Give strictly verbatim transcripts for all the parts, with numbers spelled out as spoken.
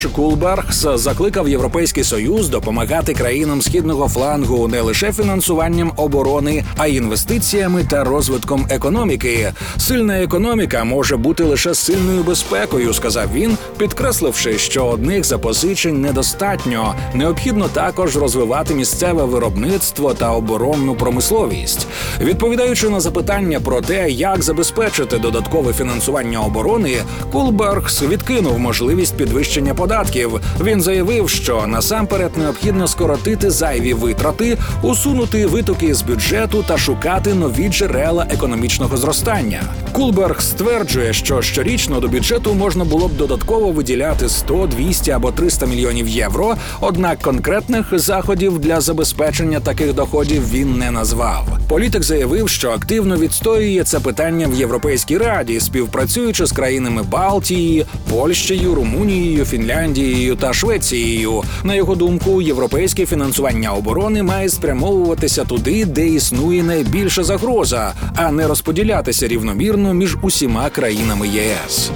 Кулбергс закликав Європейський Союз допомагати країнам східного флангу не лише фінансуванням оборони, а й інвестиціями та розвитком економіки. Сильна економіка може бути лише сильною безпекою, сказав він, підкресливши, що одних запозичень недостатньо. Необхідно також розвивати місцеве виробництво та оборонну промисловість. Відповідаючи на запитання про те, як забезпечити додаткове фінансування оборони, Кулбергс відкинув можливість підвищення податків. Він заявив, що насамперед необхідно скоротити зайві витрати, усунути витоки з бюджету та шукати нові джерела економічного зростання. Кулберг стверджує, що щорічно до бюджету можна було б додатково виділяти сто, двісті або триста мільйонів євро, однак конкретних заходів для забезпечення таких доходів він не назвав. Політик заявив, що активно відстоює це питання в Європейській Раді, співпрацюючи з країнами Балтії, Польщею, Румунією, Фінляндією та Швецією. На його думку, європейське фінансування оборони має спрямовуватися туди, де існує найбільша загроза, а не розподілятися рівномірно між усіма країнами ЄС.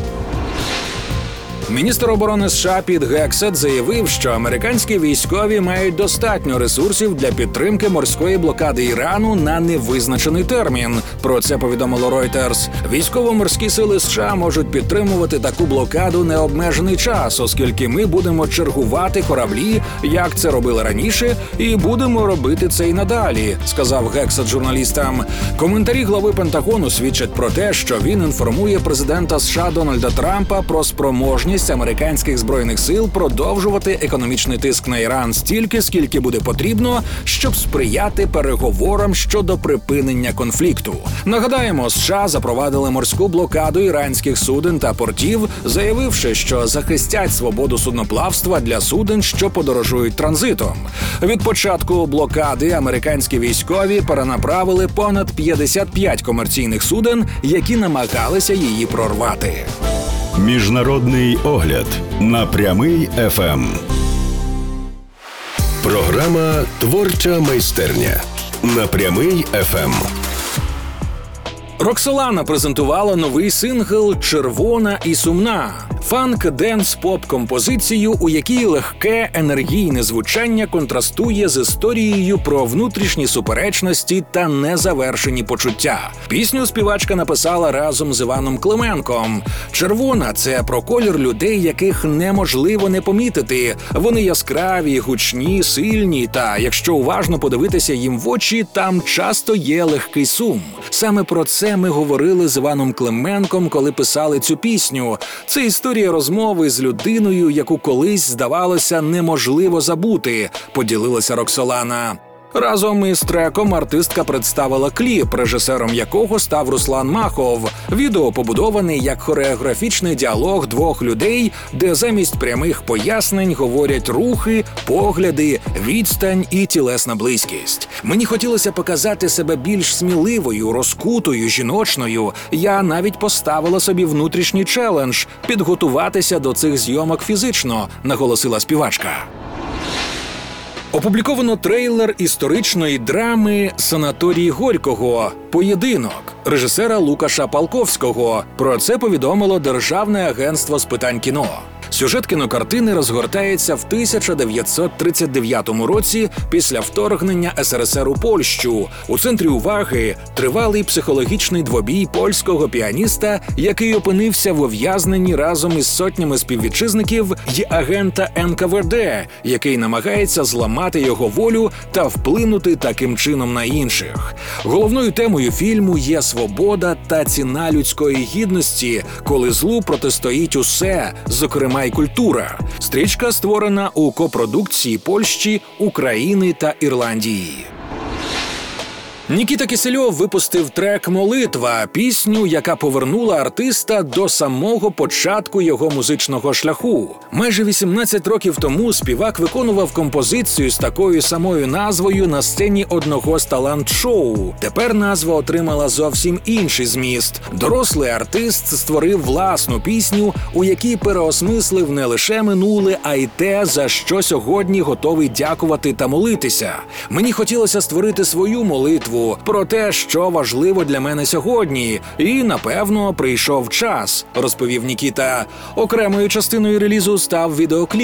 Міністр оборони США Піт Гексет заявив, що американські військові мають достатньо ресурсів для підтримки морської блокади Ірану на невизначений термін. Про це повідомило Reuters. Військово-морські сили США можуть підтримувати таку блокаду необмежений час, оскільки ми будемо чергувати кораблі, як це робили раніше, і будемо робити це й надалі, сказав Гексет журналістам. Коментарі глави Пентагону свідчать про те, що він інформує президента США Дональда Трампа про спроможність американських збройних сил продовжувати економічний тиск на Іран стільки, скільки буде потрібно, щоб сприяти переговорам щодо припинення конфлікту. Нагадаємо, США запровадили морську блокаду іранських суден та портів, заявивши, що захистять свободу судноплавства для суден, що подорожують транзитом. Від початку блокади американські військові перенаправили понад п'ятдесят п'ять комерційних суден, які намагалися її прорвати. Міжнародний огляд на Прямий еф ем. Програма «Творча майстерня» на Прямий еф ем. Роксолана презентувала новий сингл «Червона і сумна». Фанк-денс-поп-композицію, у якій легке, енергійне звучання контрастує з історією про внутрішні суперечності та незавершені почуття. Пісню співачка написала разом з Іваном Клименком. «Червона» – це про колір людей, яких неможливо не помітити. Вони яскраві, гучні, сильні, та, якщо уважно подивитися їм в очі, там часто є легкий сум. Саме про це ми говорили з Іваном Клименком, коли писали цю пісню. Це історія розмови з людиною, яку колись, здавалося, неможливо забути, поділилася Роксолана. Разом із треком артистка представила кліп, режисером якого став Руслан Махов. Відео побудований як хореографічний діалог двох людей, де замість прямих пояснень говорять рухи, погляди, відстань і тілесна близькість. Мені хотілося показати себе більш сміливою, розкутою, жіночною. Я навіть поставила собі внутрішній челендж – підготуватися до цих зйомок фізично, наголосила співачка. Опубліковано трейлер історичної драми «Санаторій Горького. Поєдинок» режисера Лукаша Палковського. Про це повідомило Державне агентство з питань кіно. Сюжет кінокартини розгортається в тисяча дев'ятсот тридцять дев'ятому році після вторгнення ес ер ес ер у Польщу. У центрі уваги – тривалий психологічний двобій польського піаніста, який опинився в ув'язненні разом із сотнями співвітчизників, й агента ен ка ве де, який намагається зламати його волю та вплинути таким чином на інших. Головною темою фільму є свобода та ціна людської гідності, коли злу протистоїть усе, зокрема й культура. Стрічка створена у копродукції Польщі, України та Ірландії. Нікіта Кисельов випустив трек «Молитва» – пісню, яка повернула артиста до самого початку його музичного шляху. Майже вісімнадцять років тому співак виконував композицію з такою самою назвою на сцені одного з талант-шоу. Тепер назва отримала зовсім інший зміст. Дорослий артист створив власну пісню, у якій переосмислив не лише минуле, а й те, за що сьогодні готовий дякувати та молитися. Мені хотілося створити свою молитву, наративу про те, що важливо для мене сьогодні, і, напевно, прийшов час, розповів Нікіта. Окремою частиною релізу став відеокліп